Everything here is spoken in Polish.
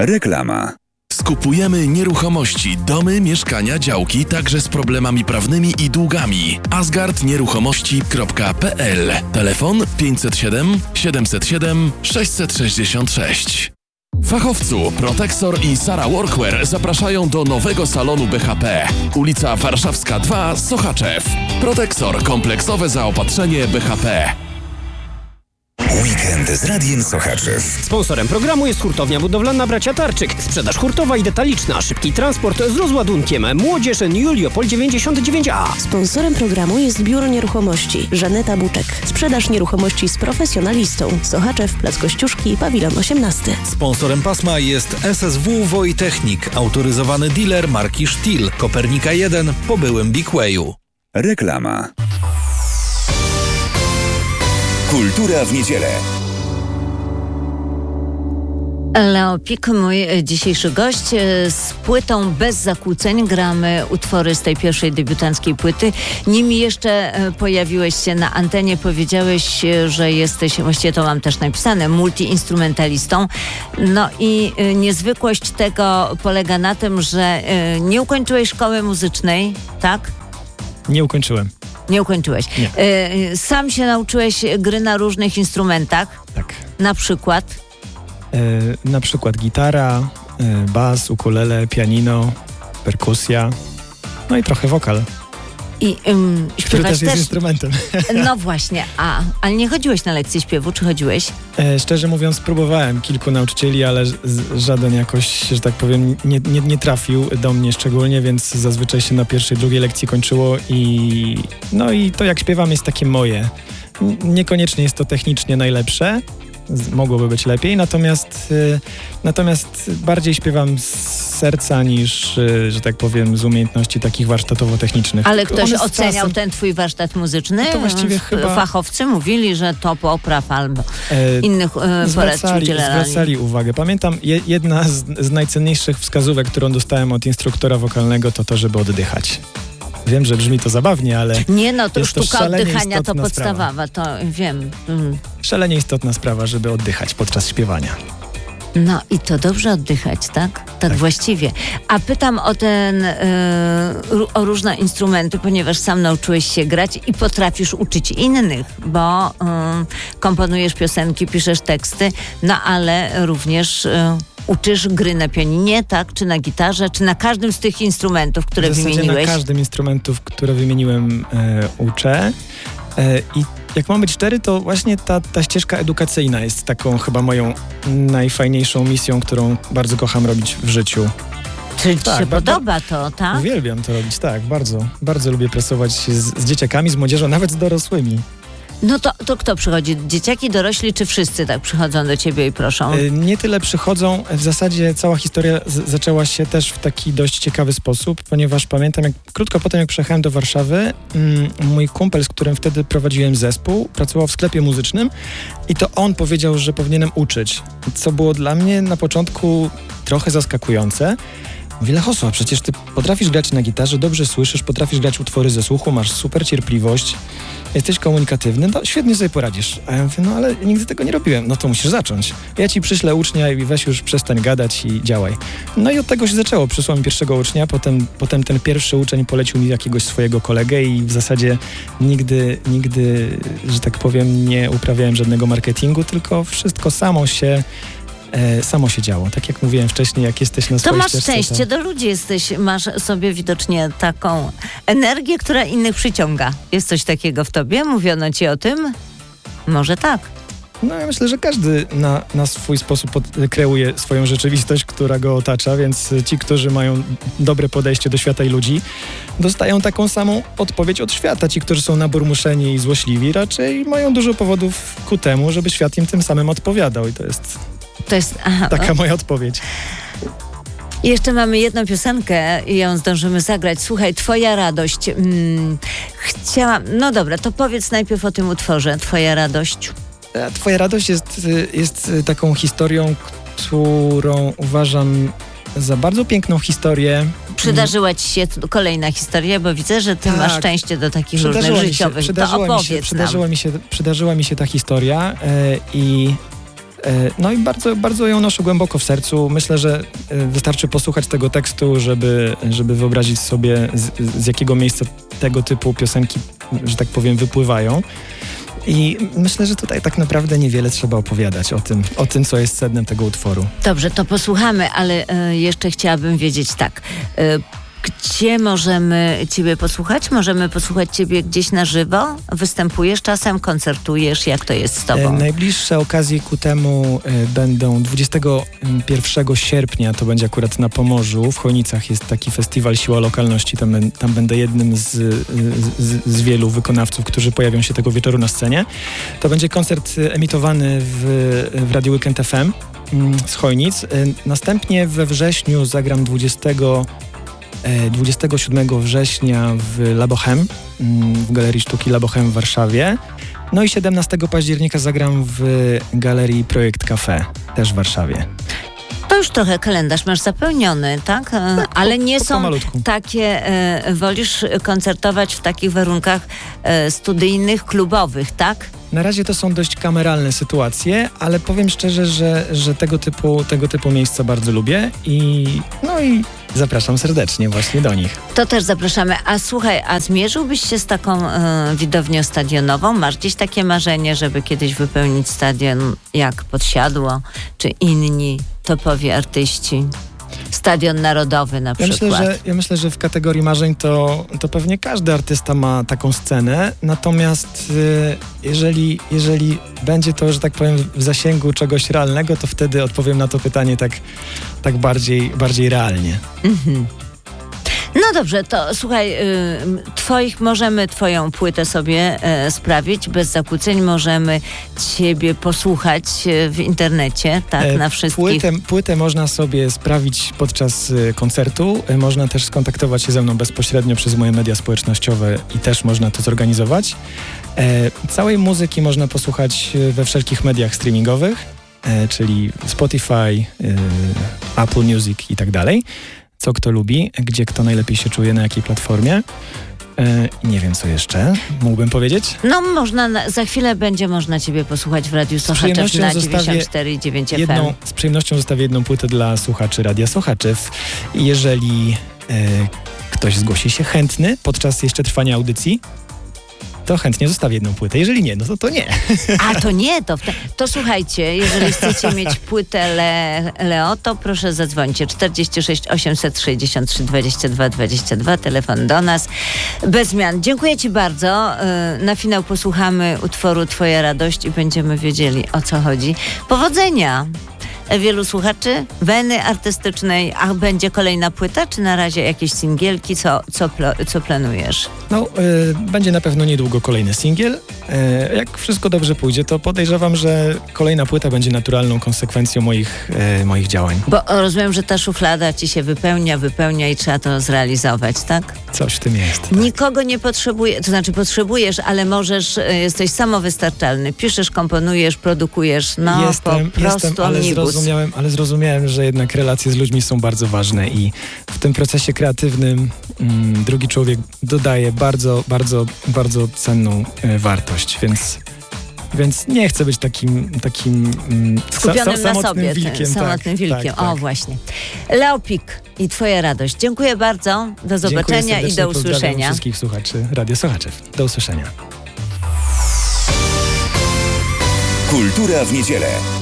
Reklama. Skupujemy nieruchomości, domy, mieszkania, działki, także z problemami prawnymi i długami. asgardnieruchomości.pl. Telefon 507 707 666. Fachowcu Protexor i Sara Workwear zapraszają do nowego salonu BHP. Ulica Warszawska 2, Sochaczew. Protexor, kompleksowe zaopatrzenie BHP. Weekend z Radiem Sochaczew. Sponsorem programu jest hurtownia budowlana Bracia Tarczyk. Sprzedaż hurtowa i detaliczna. Szybki transport z rozładunkiem. Młodzież Juliopol 99A. Sponsorem programu jest Biuro Nieruchomości Żaneta Buczek. Sprzedaż nieruchomości z profesjonalistą. Sochaczew, Plac Kościuszki, Pawilon 18. Sponsorem pasma jest SSW Wojtechnik, autoryzowany dealer marki Stihl, Kopernika 1 po byłym Big Wayu. Reklama. Kultura w niedzielę. Leo Pik, mój dzisiejszy gość. Z płytą Bez zakłóceń gramy utwory z tej pierwszej debiutanckiej płyty. Nim jeszcze pojawiłeś się na antenie, powiedziałeś, że jesteś, właściwie to mam też napisane, multiinstrumentalistą. No i niezwykłość tego polega na tym, że nie ukończyłeś szkoły muzycznej, tak? Nie ukończyłem. Nie ukończyłeś. Nie. Sam się nauczyłeś gry na różnych instrumentach? Tak. Na przykład? Na przykład gitara, bas, ukulele, pianino, perkusja, no i trochę wokal. I który też jest instrumentem. No właśnie, ale nie chodziłeś na lekcje śpiewu, czy chodziłeś? Szczerze mówiąc, próbowałem kilku nauczycieli, ale żaden jakoś, że tak powiem, nie trafił do mnie szczególnie, więc zazwyczaj się na pierwszej, drugiej lekcji kończyło i to jak śpiewam jest takie moje. Niekoniecznie jest to technicznie najlepsze, mogłoby być lepiej, natomiast bardziej śpiewam z serca niż, że tak powiem, z umiejętności takich warsztatowo-technicznych. Ale ktoś oceniał ten twój warsztat muzyczny? To właściwie chyba... Fachowcy mówili, że to popraw albo innych porad ci udzielali. Zwracali uwagę. Pamiętam, jedna z najcenniejszych wskazówek, którą dostałem od instruktora wokalnego, to żeby oddychać. Wiem, że brzmi to zabawnie, ale nie, no to sztuka oddychania to sprawa. podstawowa, to wiem. Szalenie istotna sprawa, żeby oddychać podczas śpiewania. No i to dobrze oddychać, tak? Tak właściwie. A pytam o różne instrumenty, ponieważ sam nauczyłeś się grać i potrafisz uczyć innych, bo komponujesz piosenki, piszesz teksty, no ale również uczysz gry na pianinie, tak? Czy na gitarze, czy na każdym z tych instrumentów, które wymieniłeś? Na każdym instrumentów, które wymieniłem, uczę. I jak mam być szczery, to właśnie ta ścieżka edukacyjna jest taką chyba moją najfajniejszą misją, którą bardzo kocham robić w życiu. Czyli ci się podoba to, tak? Uwielbiam to robić, tak, bardzo. Bardzo lubię pracować z dzieciakami, z młodzieżą, nawet z dorosłymi. No to kto przychodzi? Dzieciaki, dorośli, czy wszyscy tak przychodzą do ciebie i proszą? Nie tyle przychodzą. W zasadzie cała historia zaczęła się też w taki dość ciekawy sposób, ponieważ pamiętam, krótko potem jak przyjechałem do Warszawy, mój kumpel, z którym wtedy prowadziłem zespół, pracował w sklepie muzycznym i to on powiedział, że powinienem uczyć, co było dla mnie na początku trochę zaskakujące. Mówi: Lechosław, przecież ty potrafisz grać na gitarze, dobrze słyszysz, potrafisz grać utwory ze słuchu, masz super cierpliwość, jesteś komunikatywny, no świetnie sobie poradzisz. A ja mówię: no ale nigdy tego nie robiłem. No to musisz zacząć. Ja ci przyślę ucznia i weź już przestań gadać i działaj. No i od tego się zaczęło. Przysłał mi pierwszego ucznia, potem ten pierwszy uczeń polecił mi jakiegoś swojego kolegę i w zasadzie nigdy, że tak powiem, nie uprawiałem żadnego marketingu, tylko wszystko samo się działo. Tak jak mówiłem wcześniej, jak jesteś na swojej ścieżce... To masz szczęście do ludzi, masz sobie widocznie taką energię, która innych przyciąga. Jest coś takiego w tobie? Mówiono ci o tym? Może tak. No ja myślę, że każdy na swój sposób kreuje swoją rzeczywistość, która go otacza, więc ci, którzy mają dobre podejście do świata i ludzi, dostają taką samą odpowiedź od świata. Ci, którzy są naburmuszeni i złośliwi, raczej mają dużo powodów ku temu, żeby świat im tym samym odpowiadał i to jest taka moja odpowiedź. Jeszcze mamy jedną piosenkę i ją zdążymy zagrać. Słuchaj, Twoja radość. No dobra, to powiedz najpierw o tym utworze, Twoja radość. Twoja radość jest taką historią, którą uważam za bardzo piękną historię. Przydarzyła ci się kolejna historia, bo widzę, że ty masz szczęście do takich różnych życiowych. To opowiedz nam. Przydarzyła mi się ta historia i No i bardzo, bardzo ją noszę głęboko w sercu. Myślę, że wystarczy posłuchać tego tekstu, żeby wyobrazić sobie z jakiego miejsca tego typu piosenki, że tak powiem, wypływają. I myślę, że tutaj tak naprawdę niewiele trzeba opowiadać o tym, co jest sednem tego utworu. Dobrze, to posłuchamy, ale jeszcze chciałabym wiedzieć tak. Gdzie możemy Ciebie posłuchać? Możemy posłuchać Ciebie gdzieś na żywo? Występujesz czasem, koncertujesz? Jak to jest z Tobą? Najbliższe okazje ku temu będą 21 sierpnia, to będzie akurat na Pomorzu. W Chojnicach jest taki festiwal Siła Lokalności. Tam będę jednym z wielu wykonawców, którzy pojawią się tego wieczoru na scenie. To będzie koncert emitowany w Radiu Weekend FM z Chojnic. Następnie we wrześniu zagram 27 września w La Bohème, w Galerii Sztuki La Bohème w Warszawie. No i 17 października zagram w Galerii Projekt Café, też w Warszawie. To już trochę kalendarz masz zapełniony, tak? Tak, ale nie są pomalutku. takie, wolisz koncertować w takich warunkach studyjnych, klubowych, tak? Na razie to są dość kameralne sytuacje, ale powiem szczerze, że tego typu miejsca bardzo lubię i zapraszam serdecznie właśnie do nich. To też zapraszamy. A słuchaj, a zmierzyłbyś się z taką widownią stadionową? Masz gdzieś takie marzenie, żeby kiedyś wypełnić stadion jak Podsiadło, czy inni topowi artyści? Stadion Narodowy na przykład. Ja myślę, że w kategorii marzeń to pewnie każdy artysta ma taką scenę, natomiast jeżeli będzie to, że tak powiem, w zasięgu czegoś realnego, to wtedy odpowiem na to pytanie tak bardziej realnie. Mhm. No dobrze, to słuchaj, możemy Twoją płytę sobie sprawić bez zakłóceń, możemy Ciebie posłuchać w internecie, tak, na wszystkich. Płytę można sobie sprawić podczas koncertu, można też skontaktować się ze mną bezpośrednio przez moje media społecznościowe i też można to zorganizować. Całej muzyki można posłuchać we wszelkich mediach streamingowych, czyli Spotify, Apple Music i tak dalej. Co kto lubi, gdzie kto najlepiej się czuje, na jakiej platformie. Nie wiem, co jeszcze mógłbym powiedzieć. No za chwilę będzie można Ciebie posłuchać w Radiu Sochaczew na 94,9 FM. Z przyjemnością zostawię jedną płytę dla słuchaczy Radia Sochaczew. Jeżeli ktoś zgłosi się chętny podczas jeszcze trwania audycji, to chętnie zostawię jedną płytę. Jeżeli nie, no to nie. A to nie, to słuchajcie, jeżeli chcecie mieć płytę Leo, to proszę zadzwońcie 46 863 22 22, telefon do nas, bez zmian. Dziękuję Ci bardzo. Na finał posłuchamy utworu Twoja radość i będziemy wiedzieli, o co chodzi. Powodzenia! Wielu słuchaczy, weny artystycznej, a będzie kolejna płyta, czy na razie jakieś singielki, co planujesz? Będzie na pewno niedługo kolejny singiel. Jak wszystko dobrze pójdzie, to podejrzewam, że kolejna płyta będzie naturalną konsekwencją moich działań. Bo rozumiem, że ta szuflada Ci się wypełnia i trzeba to zrealizować, tak? Coś w tym jest. Tak. Nikogo nie potrzebuje, to znaczy potrzebujesz, ale jesteś samowystarczalny. Piszesz, komponujesz, produkujesz, ale zrozumiałem, że jednak relacje z ludźmi są bardzo ważne i w tym procesie kreatywnym drugi człowiek dodaje bardzo, bardzo, bardzo cenną wartość, więc nie chcę być takim skupionym na sobie, wilkiem. Samotnym wilkiem. Tak. O, właśnie. Leo Pik i Twoja radość. Dziękuję bardzo. Do zobaczenia i do usłyszenia. Pozdrawiam wszystkich słuchaczy Radia Sochaczew. Do usłyszenia. Kultura w niedzielę.